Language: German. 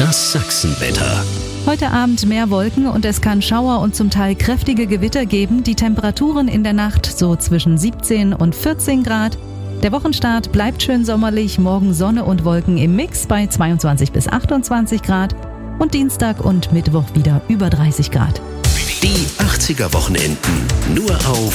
Das Sachsenwetter. Heute Abend mehr Wolken und es kann Schauer und zum Teil kräftige Gewitter geben. Die Temperaturen in der Nacht so zwischen 17 und 14 Grad. Der Wochenstart bleibt schön sommerlich. Morgen Sonne und Wolken im Mix bei 22 bis 28 Grad. Und Dienstag und Mittwoch wieder über 30 Grad. Die 80er Wochenenden nur auf